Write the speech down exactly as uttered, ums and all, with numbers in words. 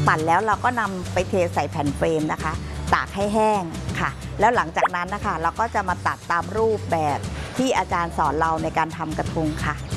ปั่นแล้วเราก็นำไปเทใส่แผ่นเฟรมนะคะตากให้แห้งค่ะแล้วหลังจากนั้นนะคะเราก็จะมาตัดตามรูปแบบที่อาจารย์สอนเราในการทำกระทงค่ะ